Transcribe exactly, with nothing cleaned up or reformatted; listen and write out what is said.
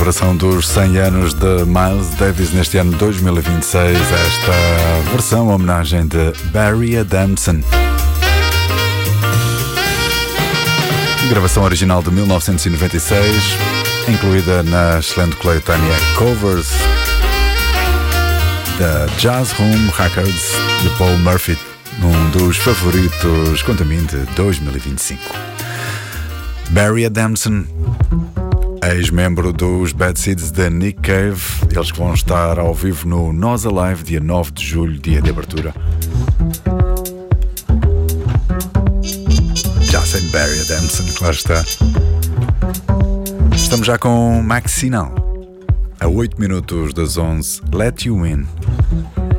celebração dos cem anos de Miles Davis neste ano dois mil e vinte e seis. Esta versão, homenagem de Barry Adamson. Gravação original de mil novecentos e noventa e seis, incluída na excelente coletânea Covers da Jazz Room Records de Paul Murphy, um dos favoritos, quanto a mim, de dois mil e vinte e cinco. Barry Adamson, ex-membro dos Bad Seeds de Nick Cave, eles que vão estar ao vivo no Nós Alive, dia nove de julho, dia de abertura. Já sem Barry Adamson, claro está. Estamos já com Max Sinal, a oito minutos das onze, Let You In.